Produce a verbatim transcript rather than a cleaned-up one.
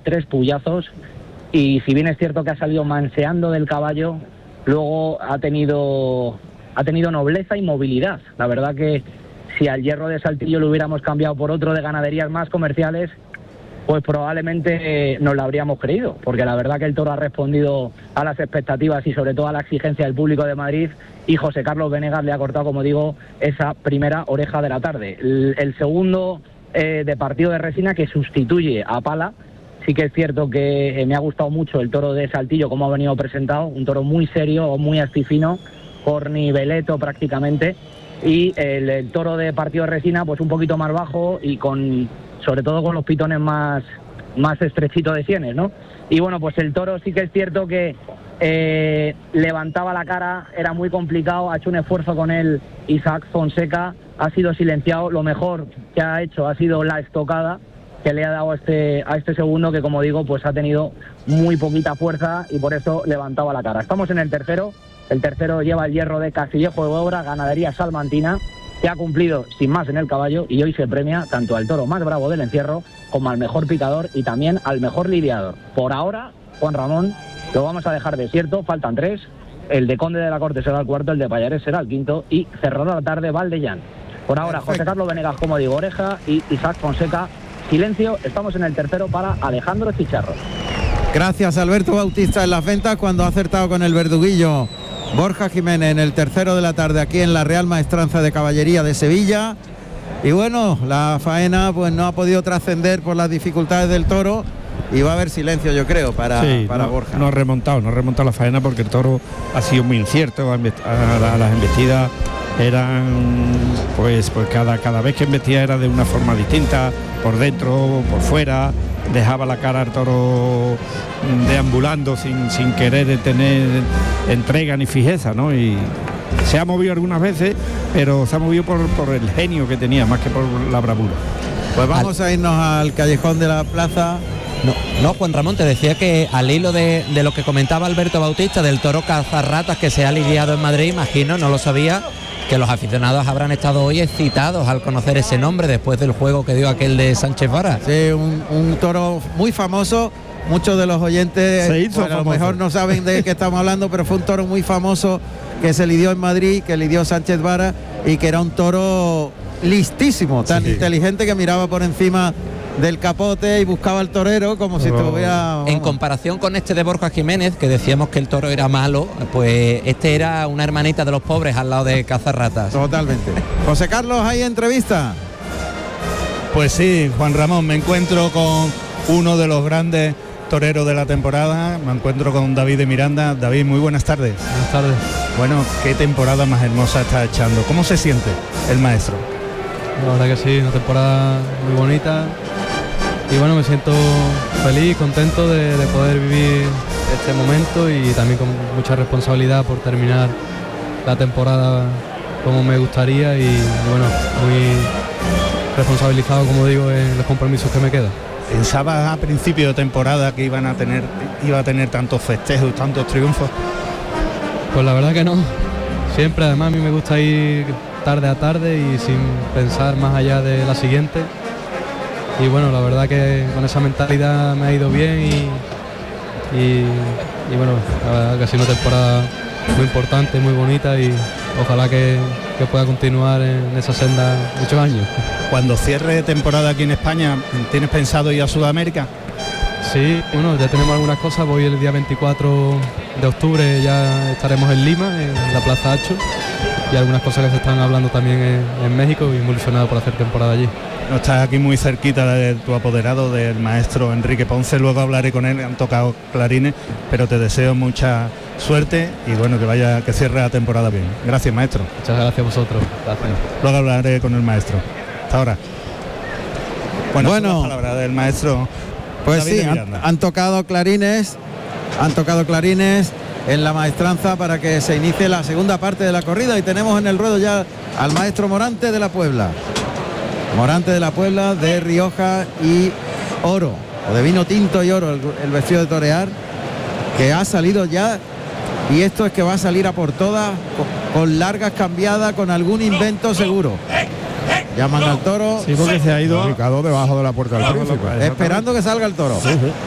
tres puyazos, y si bien es cierto que ha salido manseando del caballo, luego ha tenido, ha tenido nobleza y movilidad. La verdad que si al hierro de Saltillo lo hubiéramos cambiado por otro de ganaderías más comerciales, pues probablemente nos lo habríamos creído, porque la verdad que el toro ha respondido a las expectativas y sobre todo a la exigencia del público de Madrid, y José Carlos Venegas le ha cortado, como digo, esa primera oreja de la tarde. El, el segundo eh, de Partido de Resina, que sustituye a Pala. Sí que es cierto que eh, me ha gustado mucho el toro de Saltillo, como ha venido presentado, un toro muy serio, muy astifino, por niveleto prácticamente, y el, el toro de Partido de Resina pues un poquito más bajo y con, sobre todo con los pitones más, más estrechitos de sienes, ¿no? Y bueno, pues el toro sí que es cierto que eh, levantaba la cara, era muy complicado, ha hecho un esfuerzo con él Isaac Fonseca, ha sido silenciado. Lo mejor que ha hecho ha sido la estocada que le ha dado a este, a este segundo, que como digo, pues ha tenido muy poquita fuerza y por eso levantaba la cara. Estamos en el tercero, el tercero lleva el hierro de Castillejo de Obra, ganadería salmantina, que ha cumplido sin más en el caballo, y hoy se premia tanto al toro más bravo del encierro como al mejor picador y también al mejor lidiador. Por ahora, Juan Ramón, lo vamos a dejar desierto, faltan tres, el de Conde de la Corte será el cuarto, el de Pallares será el quinto y cerrará la tarde Valdellán. Por ahora, Perfecto. José Carlos Venegas, como digo, oreja, y Isaac Fonseca, silencio. Estamos en el tercero para Alejandro Chicharro. Gracias, Alberto Bautista en las ventas, cuando ha acertado con el verduguillo Borja Jiménez en el tercero de la tarde aquí en la Real Maestranza de Caballería de Sevilla. Y bueno, la faena pues no ha podido trascender por las dificultades del toro y va a haber silencio, yo creo, para, sí, para no, Borja. No ha remontado, no ha remontado la faena porque el toro ha sido muy incierto, a, a, a las embestidas eran pues pues cada cada vez que embestía era de una forma distinta, por dentro, por fuera, dejaba la cara al toro deambulando sin, sin querer tener entrega ni fijeza, ¿no? Y se ha movido algunas veces, pero se ha movido por, por el genio que tenía, más que por la bravura. Pues vamos al... a irnos al callejón de la plaza. No, no, Juan Ramón, te decía que al hilo de, de lo que comentaba Alberto Bautista del toro cazarratas que se ha lidiado en Madrid, imagino, no lo sabía, que los aficionados habrán estado hoy excitados al conocer ese nombre después del juego que dio aquel de Sánchez Vara. Sí, un, un toro muy famoso. Muchos de los oyentes bueno, a lo mejor no saben de qué estamos hablando, pero fue un toro muy famoso que se lidió en Madrid, que lidió Sánchez Vara, y que era un toro listísimo, tan sí. inteligente que miraba por encima del capote y buscaba al torero como si estuviera... Vamos. En comparación con este de Borja Jiménez, que decíamos que el toro era malo, pues este era una hermanita de los pobres al lado de Cazarratas. Totalmente. José Carlos, ¿hay entrevista? Pues sí, Juan Ramón, me encuentro con uno de los grandes toreros de la temporada, me encuentro con David de Miranda. David, muy buenas tardes. Buenas tardes. Bueno, qué temporada más hermosa está echando. ¿Cómo se siente el maestro? La verdad que sí, una temporada muy bonita. Y bueno, me siento feliz, contento de, de poder vivir este momento y también con mucha responsabilidad por terminar la temporada como me gustaría y, y bueno, muy responsabilizado, como digo, en los compromisos que me quedan. ¿Pensabas a principio de temporada que iban a tener, iba a tener tantos festejos, tantos triunfos? Pues la verdad que no. Siempre, además, a mí me gusta ir tarde a tarde y sin pensar más allá de la siguiente. Y bueno, la verdad que con esa mentalidad me ha ido bien y, y, y bueno, la verdad que ha sido una temporada muy importante, muy bonita y ojalá que, que pueda continuar en esa senda muchos años. Cuando cierre temporada aquí en España, ¿tienes pensado ir a Sudamérica? Sí, bueno, ya tenemos algunas cosas, voy el día veinticuatro de octubre, ya estaremos en Lima, en la Plaza Hacho, y algunas cosas que se están hablando también en, en México y muy ilusionado por hacer temporada allí. No, estás aquí muy cerquita de tu apoderado, del maestro Enrique Ponce, luego hablaré con él, han tocado clarines, pero te deseo mucha suerte y bueno, que vaya, que cierre la temporada bien. Gracias, maestro. Muchas gracias a vosotros. Gracias. Luego hablaré con el maestro. Hasta ahora. Bueno, bueno la palabra del maestro. Pues David sí, han, han tocado clarines, han tocado clarines en la maestranza para que se inicie la segunda parte de la corrida y tenemos en el ruedo ya al maestro Morante de la Puebla. Morante de la Puebla, de Rioja y oro, o de vino tinto y oro, el, el vestido de torear, que ha salido ya, y esto es que va a salir a por todas, con, con largas cambiadas, con algún invento seguro. Llaman al toro. Sí, porque se ha ido ubicado debajo de la puerta del príncipe. Esperando que salga el toro. Sí, sí.